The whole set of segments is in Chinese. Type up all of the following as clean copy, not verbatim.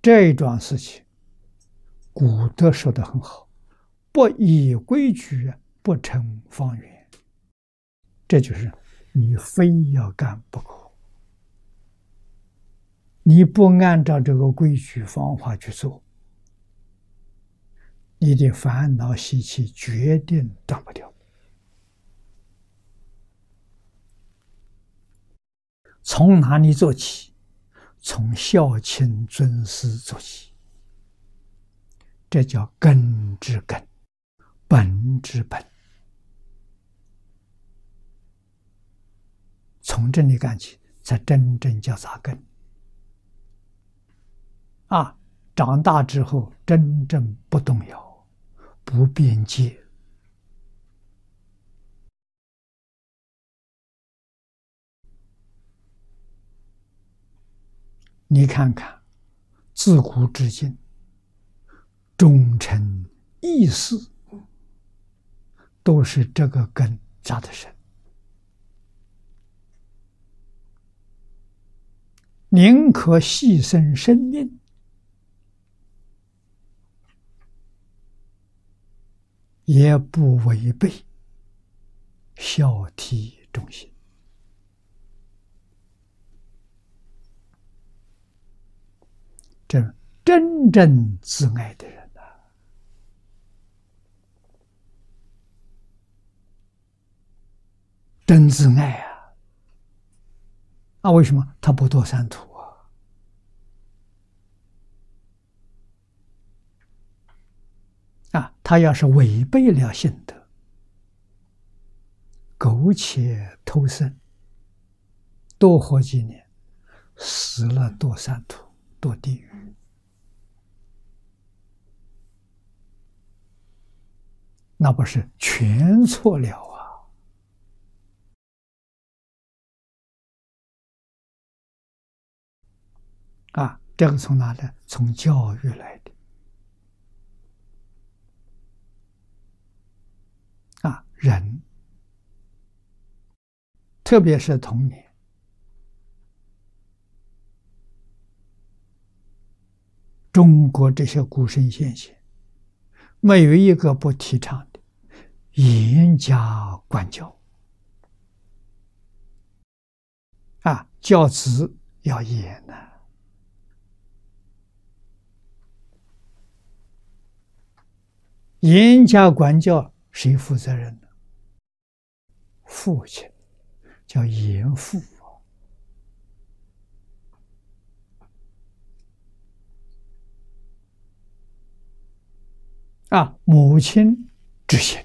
这一桩事情，古德说得很好：“不依规矩，不成方圆。”这就是你非要干不可。你不按照这个规矩方法去做，你的烦恼习气决定断不掉。从哪里做起？从孝亲尊师做起，这叫根之根，本之本。从这里干起，才真正叫扎根。长大之后真正不动摇，不变节。你看看，自古至今，忠臣义士都是这个根扎得深，宁可牺牲生命，也不违背孝悌忠信。这真正自爱的人真自爱为什么他不堕三途他要是违背了信德，苟且偷生，多活几年，死了堕三途，堕地狱。那不是全错了这个从哪来？从教育来的人，特别是童年，中国这些古圣先贤，没有一个不提倡的严加管教教子要严严加管教，谁负责任呢？父亲，叫严父母亲执行，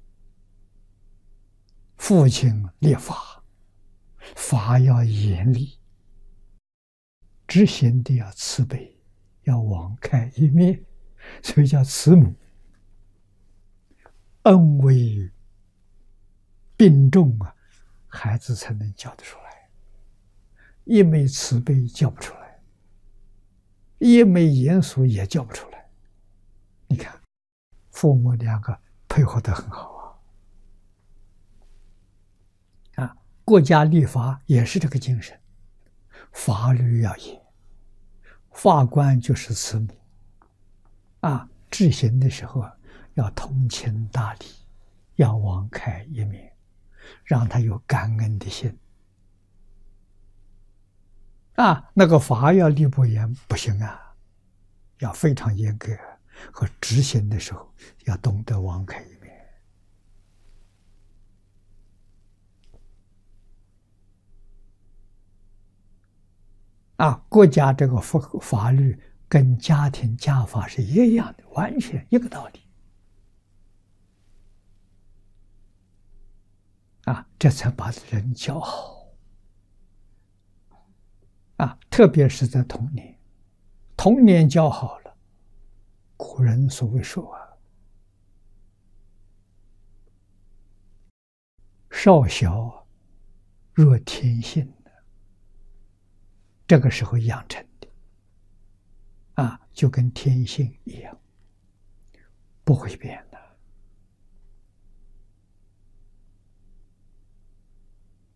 父亲立法，法要严厉，执行的要慈悲，要网开一面，所以叫慈母。恩为并重孩子才能教得出来。一昧慈悲教不出来，一昧严肃也教不出来。你看，父母两个配合得很好国家立法也是这个精神，法律要严，法官就是慈母执行的时候要通情达理，要网开一面，让他有感恩的心那个法要立不严不行要非常严格，和执行的时候要懂得网开一面国家这个法律跟家庭家法是一样的，完全一个道理这才把人教好特别是在童年，童年教好了，古人所谓说少小若天性这个时候养成的就跟天性一样，不会变的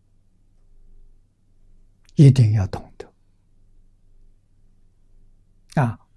一定要懂得啊，